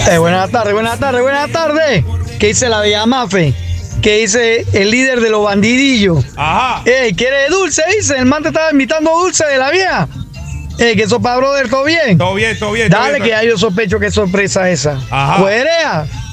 Buenas tardes, buenas tardes, buenas tardes. ¿Qué dice la Bella Mafe? ¿Qué dice el líder de los bandidillos? Ajá. ¿Quiere dulce? Dice, el man te estaba invitando dulce de la vieja. Que eso para brother, ¿todo bien? Todo bien, todo bien. Dale, que ya yo sospecho que sorpresa esa. Ajá. Cuerea.